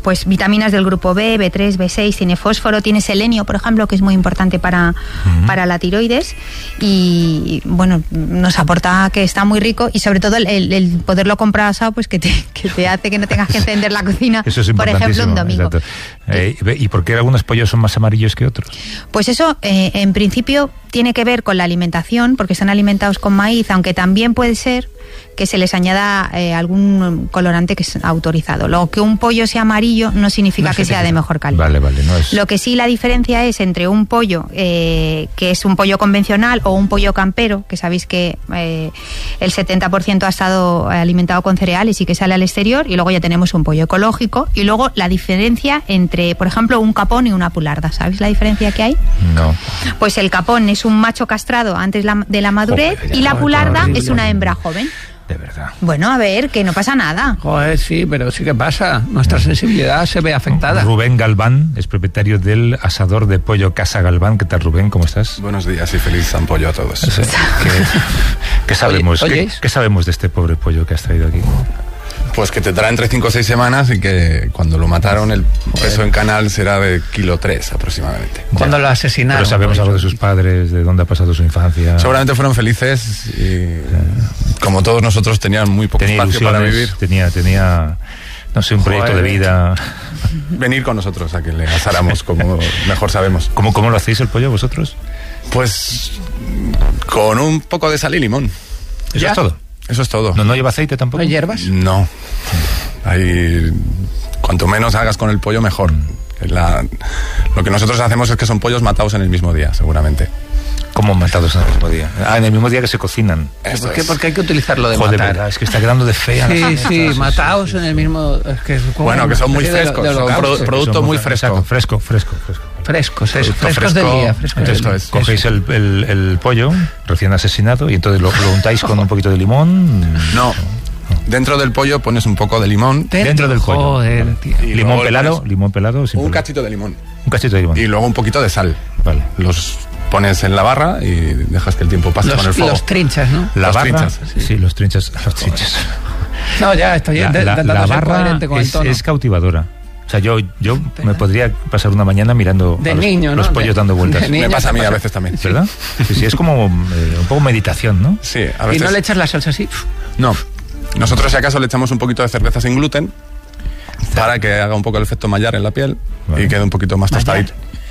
pues vitaminas del grupo B, B3, B6, tiene fósforo, tiene selenio, por ejemplo, que es muy importante para la tiroides, y bueno, nos aporta que está muy rico, y sobre todo el poderlo comprar asado, pues que te hace que no tengas que encender la cocina, eso es por ejemplo, un domingo. ¿Y por qué algunos pollos son más amarillos que otros? Pues eso, en principio, tiene que ver con la alimentación, porque están alimentados con maíz, aunque también puede ser que se les añada algún colorante que es autorizado. Lo que un pollo sea amarillo no significa que sea de mejor calidad. Vale, no es... Lo que sí la diferencia es entre un pollo que es un pollo convencional o un pollo campero, que sabéis que el 70% ha estado alimentado con cereales y que sale al exterior, y luego ya tenemos un pollo ecológico, y luego la diferencia entre, por ejemplo, un capón y una pularda. ¿Sabéis la diferencia que hay? No. Pues el capón es un macho castrado antes de la madurez, y la pularda es una hembra joven. De verdad. Bueno, a ver, que no pasa nada. Joder, sí, pero sí que pasa. Nuestra sensibilidad se ve afectada. Rubén Galván es propietario del asador de pollo Casa Galván. ¿Qué tal, Rubén? ¿Cómo estás? Buenos días y feliz San Pollo a todos. ¿Qué sabemos? Oye, ¿Qué sabemos de este pobre pollo que has traído aquí? Pues que te trae entre 5 o 6 semanas y que cuando lo mataron el peso en canal será de 1,3 kilos aproximadamente. Cuando lo asesinaron. Pero sabemos algo de sus padres, de dónde ha pasado su infancia. Seguramente fueron felices y, como todos nosotros, tenían muy poco tenía espacio para vivir. Tenía no sé, un proyecto de vida. Venir con nosotros a que le asáramos como mejor sabemos. ¿Cómo lo hacéis el pollo vosotros? Pues con un poco de sal y limón. ¿Eso es todo? Eso es todo. ¿No lleva aceite tampoco? ¿No hay hierbas? No. Cuanto menos hagas con el pollo, mejor. Lo que nosotros hacemos es que son pollos matados en el mismo día, seguramente. ¿Cómo matados en el mismo día? En el mismo día que se cocinan. ¿Por qué? Porque hay que utilizarlo de matar. verdad, es que está quedando de fea. Sí, matados en el mismo... Es que bueno, que son muy frescos. Producto muy fresco. Frescos del día. Entonces, cogéis el pollo recién asesinado y entonces lo untáis con un poquito de limón. No. Dentro del pollo pones un poco de limón. Dentro del pollo. Joder, tío. ¿Limón pelado? Un cachito de limón. Un cachito de limón. Y luego un poquito de sal. Vale. Los pones en la barra y dejas que el tiempo pase con el fuego. Los trinchas, ¿no? La los barra, trinchas. Sí, los trinchas. No, ya estoy la barra es cautivadora. O sea, yo me podría pasar una mañana mirando los pollos dando vueltas. Me pasa a mí a veces también. ¿Verdad? Sí, es como un poco meditación, ¿no? Sí, a veces. ¿Y no le echas la salsa así? No. Nosotros, si acaso, le echamos un poquito de cerveza sin gluten para que haga un poco el efecto Maillard en la piel y quede un poquito más tostadito.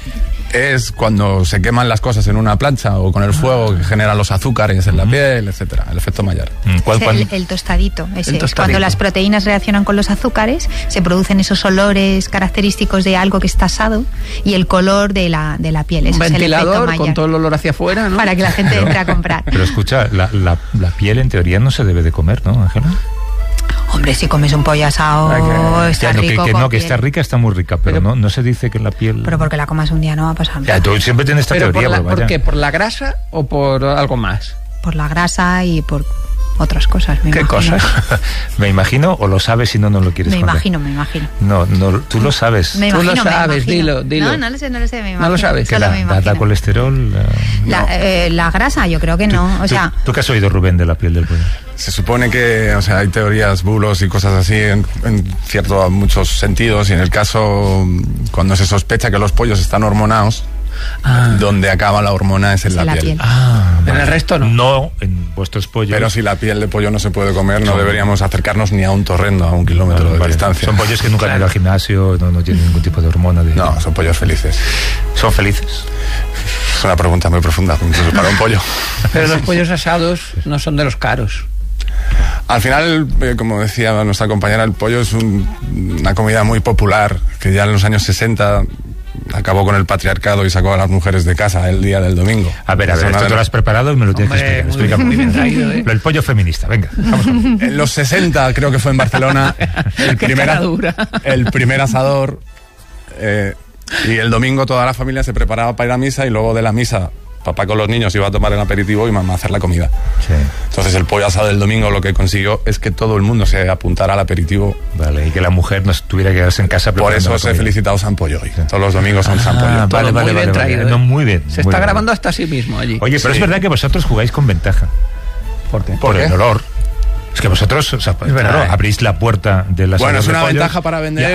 Es cuando se queman las cosas en una plancha o con el fuego que generan los azúcares en la piel, etcétera. El efecto Maillard. El tostadito. Cuando las proteínas reaccionan con los azúcares, se producen esos olores característicos de algo que está asado y el color de la piel. Un ventilador con todo el olor hacia afuera, ¿no? Para que la gente entre a comprar. Pero escucha, la piel en teoría no se debe de comer, ¿no, Ángela? Hombre, si comes un pollo asado, está rico. Que está rica, está muy rica, pero no se dice que la piel... Pero porque la comas un día no va a pasar nada. Ya, tú siempre tienes esta teoría. ¿Por qué? ¿Por la grasa o por algo más? Por la grasa y por otras cosas, me imagino. ¿Qué cosas? Me imagino, o lo sabes si no lo quieres contar. Me imagino. No, tú lo sabes. Tú lo sabes, dilo. No lo sé, me imagino. No lo sabes. ¿Que da colesterol? La grasa, yo creo que no. O sea, ¿Tú qué has oído, Rubén, de la piel del pollo? Se supone que, hay teorías, bulos y cosas así en muchos sentidos, y en el caso, cuando se sospecha que los pollos están hormonados, donde acaba la hormona es en la piel. En el resto no. No en vuestros pollos. Pero si la piel de pollo no se puede comer, no deberíamos acercarnos ni a un torrendo a 1 kilómetro de distancia. Son pollos que nunca han ido al gimnasio, no tienen ningún tipo de hormona. No, son pollos felices. ¿Son felices? Es una pregunta muy profunda, incluso para un pollo. Pero los pollos asados no son de los caros. Al final, como decía nuestra compañera, el pollo es una comida muy popular, que ya en los años 60 acabó con el patriarcado y sacó a las mujeres de casa el día del domingo. A ver, esto te lo has preparado y me lo tienes que explicar. Muy bien traído, ¿eh? El pollo feminista, venga, vamos con él. En los 60, creo que fue en Barcelona, el primer asador, y el domingo toda la familia se preparaba para ir a misa, y luego de la misa papá con los niños iba a tomar el aperitivo y mamá a hacer la comida. Sí. Entonces el pollo asado del domingo lo que consiguió es que todo el mundo se apuntara al aperitivo. Vale, y que la mujer no tuviera que quedarse en casa. Por eso se ha felicitado San Pollo hoy. Sí. Todos los domingos son San Pollo. Vale, muy bien traído. No, muy bien. Se está grabando hasta sí mismo allí. Oye, pero es verdad que vosotros jugáis con ventaja. ¿Por qué? Por el olor. Es que vosotros, claro, abrís la puerta de la Bueno, es una ventaja para vender.